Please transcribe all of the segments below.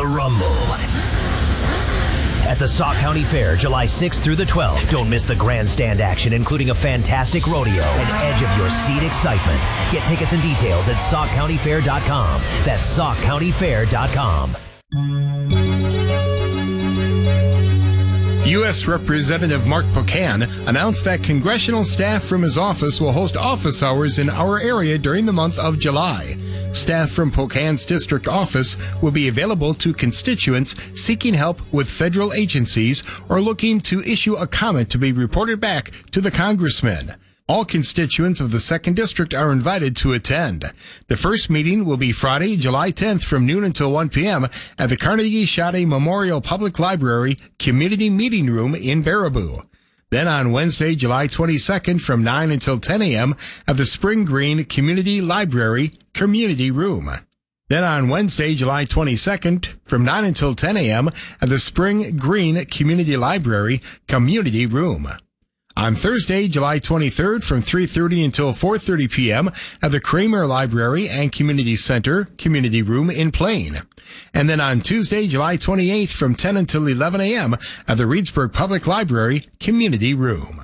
Rumble at the Sauk County Fair, July 6th through the 12th. Don't miss the grandstand action, including a fantastic rodeo and edge of your seat excitement. Get tickets and details at SaukCountyFair.com. That's SaukCountyFair.com. U.S. Representative Mark Pocan announced that congressional staff from his office will host office hours in our area during the month of July. Staff from Pocan's district office will be available to constituents seeking help with federal agencies or looking to issue a comment to be reported back to the congressman. All constituents of the 2nd District are invited to attend. The first meeting will be Friday, July 10th from noon until 1 p.m. at the Carnegie Shade Memorial Public Library Community Meeting Room in Baraboo. Then on Wednesday, July 22nd from 9 until 10 a.m. at the Spring Green Community Library Community Room. Then on Wednesday, July 22nd from 9 until 10 a.m. at the Spring Green Community Library Community Room. On Thursday, July 23rd from 3:30 until 4:30 p.m. at the Kramer Library and Community Center Community Room in Plain. And then on Tuesday, July 28th from 10 until 11 a.m. at the Reedsburg Public Library Community Room.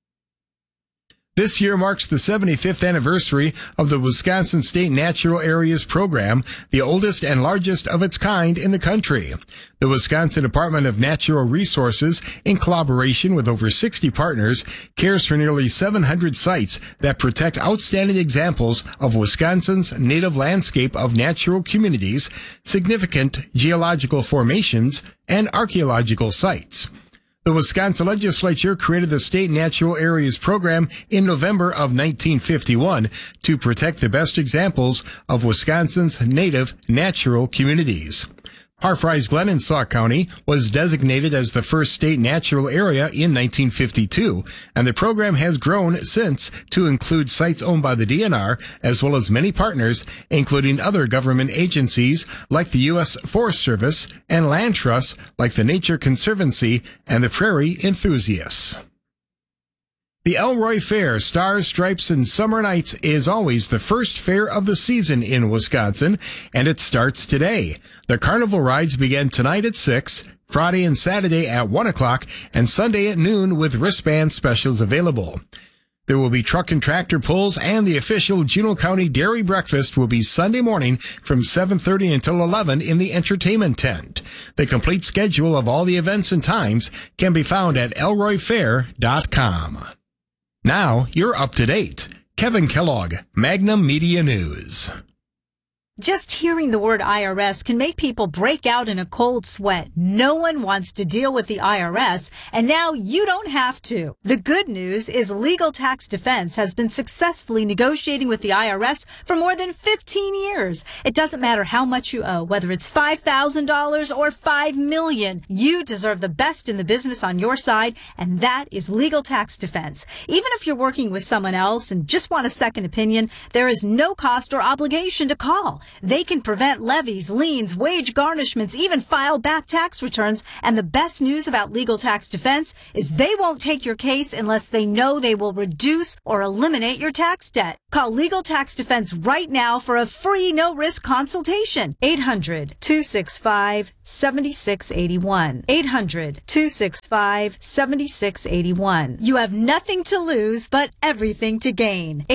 This year marks the 75th anniversary of the Wisconsin State Natural Areas Program, the oldest and largest of its kind in the country. The Wisconsin Department of Natural Resources, in collaboration with over 60 partners, cares for nearly 700 sites that protect outstanding examples of Wisconsin's native landscape of natural communities, significant geological formations, and archaeological sites. The Wisconsin Legislature created the State Natural Areas Program in November of 1951 to protect the best examples of Wisconsin's native natural communities. Parfries Glen in Sauk County was designated as the first state natural area in 1952, and the program has grown since to include sites owned by the DNR as well as many partners, including other government agencies like the U.S. Forest Service and land trusts like the Nature Conservancy and the Prairie Enthusiasts. The Elroy Fair, Stars, Stripes, and Summer Nights is always the first fair of the season in Wisconsin, and it starts today. The carnival rides begin tonight at 6, Friday and Saturday at 1 o'clock, and Sunday at noon with wristband specials available. There will be truck and tractor pulls, and the official Juneau County Dairy Breakfast will be Sunday morning from 7:30 until 11 in the entertainment tent. The complete schedule of all the events and times can be found at elroyfair.com. Now, you're up to date. Kevin Kellogg, Magnum Media News. Just hearing the word IRS can make people break out in a cold sweat. No one wants to deal with the IRS, and now you don't have to. The good news is Legal Tax Defense has been successfully negotiating with the IRS for more than 15 years. It doesn't matter how much you owe, whether it's $5,000 or $5 million. You deserve the best in the business on your side, and that is Legal Tax Defense. Even if you're working with someone else and just want a second opinion, there is no cost or obligation to call. They can prevent levies, liens, wage garnishments, even file back tax returns. And the best news about Legal Tax Defense is they won't take your case unless they know they will reduce or eliminate your tax debt. Call Legal Tax Defense right now for a free no-risk consultation. 800-265-7681. 800-265-7681. You have nothing to lose but everything to gain.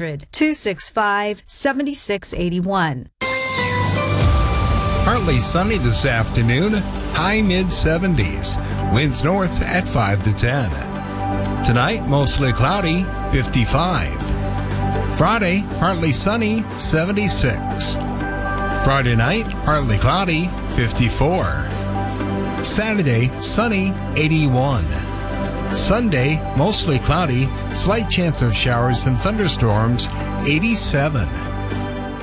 800-265-7681. Partly sunny this afternoon, high mid-70s. Winds north at 5 to 10. Tonight, mostly cloudy, 55. Friday, partly sunny, 76. Friday night, partly cloudy, 54. Saturday, sunny, 81. Sunday, mostly cloudy, slight chance of showers and thunderstorms, 87.